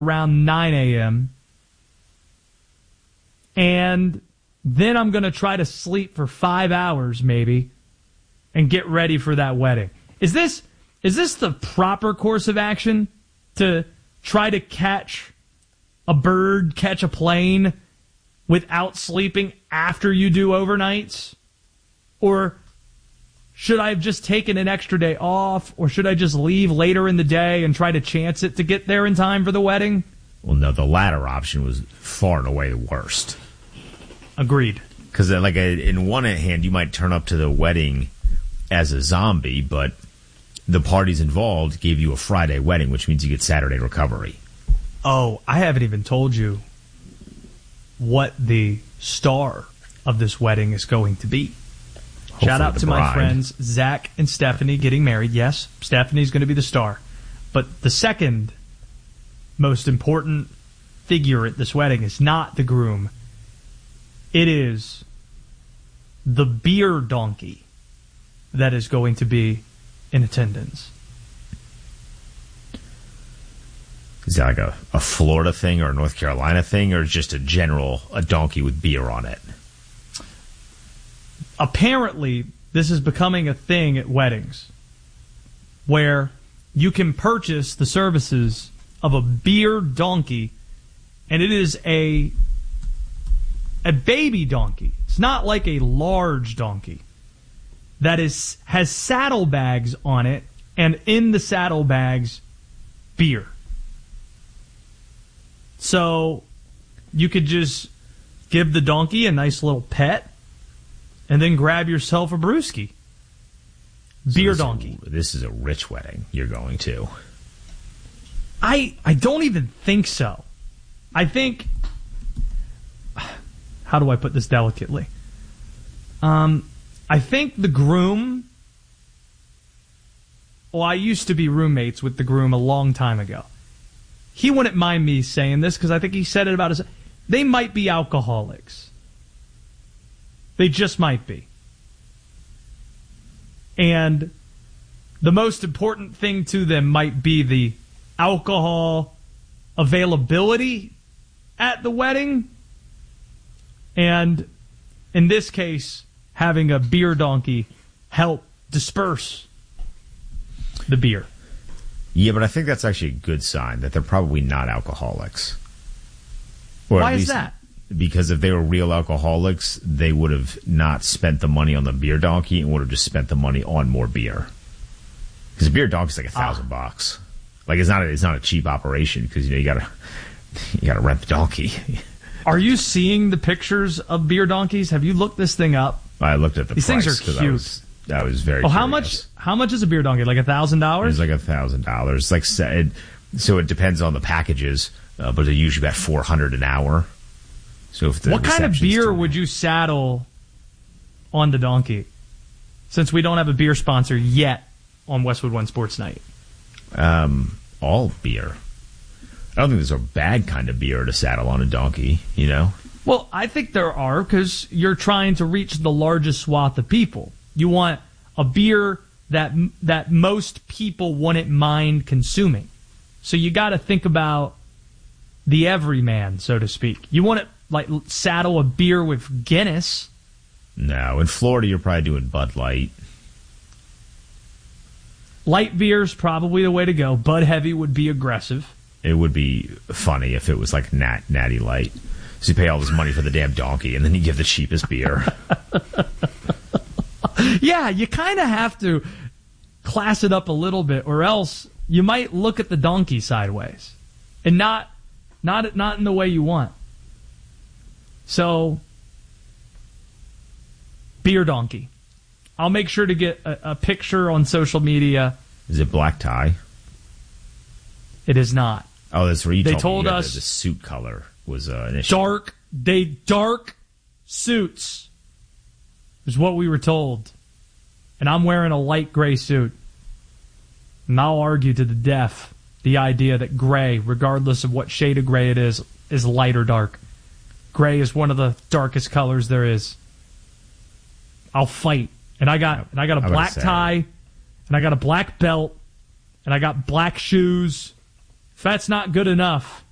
around 9 a.m. And then I'm going to try to sleep for 5 hours maybe and get ready for that wedding. Is this the proper course of action to try to catch a bird, catch a plane without sleeping after you do overnights? Or should I have just taken an extra day off? Or should I just leave later in the day and try to chance it to get there in time for the wedding? Well, no, the latter option was far and away the worst. Agreed. Because, in one hand, you might turn up to the wedding as a zombie, but the parties involved gave you a Friday wedding, which means you get Saturday recovery. Oh, I haven't even told you what the star of this wedding is going to be. Hopefully Shout out to bride. my friends Zach and Stephanie getting married. Yes, Stephanie's going to be the star. But the second most important figure at this wedding is not the groom. It is the beer donkey that is going to be in attendance. Is that like a Florida thing or a North Carolina thing, or just a donkey with beer on it? Apparently, this is becoming a thing at weddings where you can purchase the services of a beer donkey, and it is a baby donkey. It's not like a large donkey that has saddlebags on it, and in the saddlebags, beer. So you could just give the donkey a nice little pet and then grab yourself a brewski. Beer donkey. This is a rich wedding you're going to. I don't even think so. I think... How do I put this delicately? I think the groom... Well, I used to be roommates with the groom a long time ago. He wouldn't mind me saying this because I think he said it about his... They might be alcoholics. They just might be. And the most important thing to them might be the alcohol availability at the wedding. And in this case, having a beer donkey help disperse the beer. Yeah, but I think that's actually a good sign that they're probably not alcoholics. Or why is that? Because if they were real alcoholics, they would have not spent the money on the beer donkey and would have just spent the money on more beer. Because a beer donkey's like $1,000. Like it's not a cheap operation because you gotta rent the donkey. Are you seeing the pictures of beer donkeys? Have you looked this thing up? I looked at the These price. things are cute. I was very. How curious. How much is a beer donkey? Like $1,000? It's like $1,000. Like so it depends on the packages, but they're usually about $400 an hour. So if the what kind of beer would you saddle on the donkey? Since we don't have a beer sponsor yet on Westwood One Sports Night. All beer. I don't think there's a bad kind of beer to saddle on a donkey, you know? Well, I think there are because you're trying to reach the largest swath of people. You want a beer that most people wouldn't mind consuming. So you got to think about the everyman, so to speak. You want to like saddle a beer with Guinness. No, in Florida you're probably doing Bud Light. Light beer's probably the way to go. Bud Heavy would be aggressive. It would be funny if it was like Natty Light. So you pay all this money for the damn donkey, and then you give the cheapest beer. Yeah, you kind of have to class it up a little bit, or else you might look at the donkey sideways, and not in the way you want. So, beer donkey. I'll make sure to get a picture on social media. Is it black tie? It is not. Oh, that's where They told me us the suit color was an issue. Dark suits is what we were told. And I'm wearing a light gray suit. And I'll argue to the death the idea that gray, regardless of what shade of gray it is light or dark. Gray is one of the darkest colors there is. I'll fight. And I got a black tie, and I got a black belt, and I got black shoes. If that's not good enough,